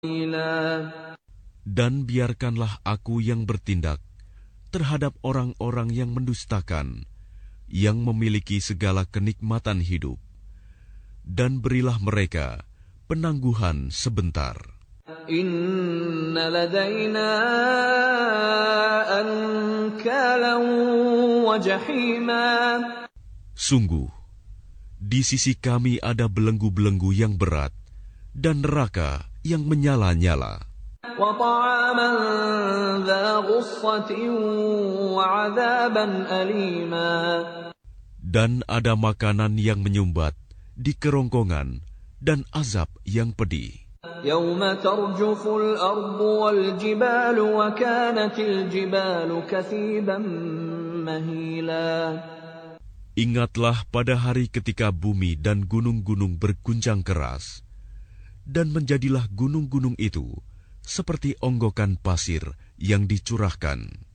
Dan biarkanlah aku yang bertindak terhadap orang-orang yang mendustakan, yang memiliki segala kenikmatan hidup, dan berilah mereka penangguhan sebentar. Inna ladaina ankalan wa jahima. Sungguh, di sisi kami ada belenggu-belenggu yang berat dan neraka yang menyala-nyala. Wa ta'aman dha ghussatin wa 'adzaban alima. Dan ada makanan yang menyumbat di kerongkongan dan azab yang pedih. Yawma tarjuful ardu wal jibalu wa kanatil jibalu kathiban mahila. Ingatlah pada hari ketika bumi dan gunung-gunung berguncang keras, dan menjadilah gunung-gunung itu seperti onggokan pasir yang dicurahkan.